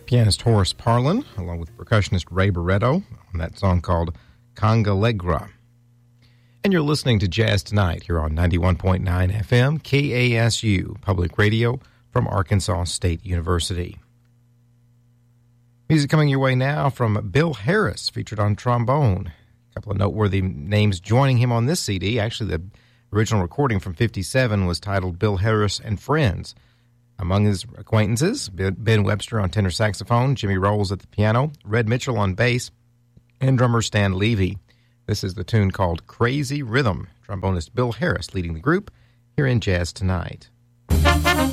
Pianist Horace Parlin, along with percussionist Ray Barretto, on that song called Congalegra. And you're listening to Jazz Tonight here on 91.9 FM, KASU, Public Radio from Arkansas State University. Music coming your way now from Bill Harris, featured on trombone. A couple of noteworthy names joining him on this CD. Actually, the original recording from 57 was titled Bill Harris and Friends. Among his acquaintances, Ben Webster on tenor saxophone, Jimmy Rolls at the piano, Red Mitchell on bass, and drummer Stan Levy. This is the tune called Crazy Rhythm. Trombonist Bill Harris leading the group here in Jazz Tonight.